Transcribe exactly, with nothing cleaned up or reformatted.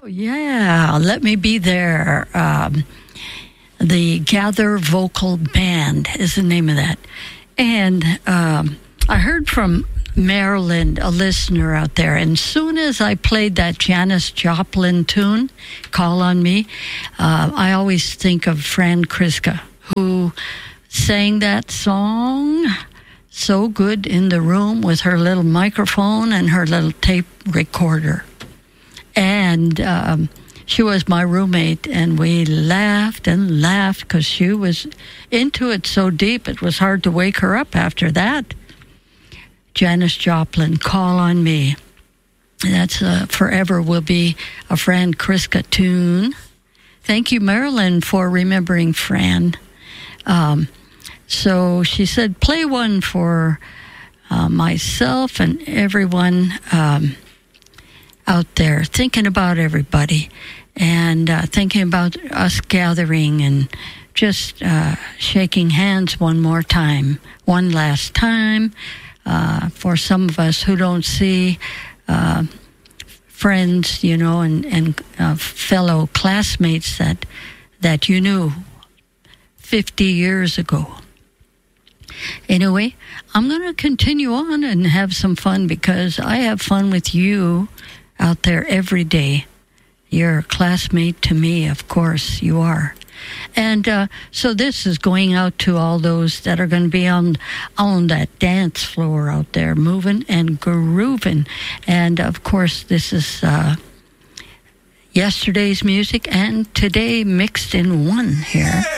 Yeah, Let Me Be There. Um, the Gather Vocal Band is the name of that. And um, I heard from Maryland, a listener out there, and soon as I played that Janis Joplin tune, Call on Me, uh, I always think of Fran Kriska, who sang that song so good in the room with her little microphone and her little tape recorder. And um, she was my roommate, and we laughed and laughed because she was into it so deep it was hard to wake her up after that. Janis Joplin, Call on Me. That's uh, forever will be a Fran Kriska tune. Thank you, Marilyn, for remembering Fran. Um, so she said, play one for uh, myself and everyone um, out there, thinking about everybody and uh, thinking about us gathering and just uh, shaking hands one more time, one last time. Uh, for some of us who don't see uh, friends, you know, and, and uh, fellow classmates that that you knew fifty years ago. Anyway, I'm going to continue on and have some fun because I have fun with you out there every day. You're a classmate to me, of course, you are. And uh, so this is going out to all those that are going to be on on that dance floor out there, moving and grooving. And, of course, this is uh, yesterday's music and today mixed in one here.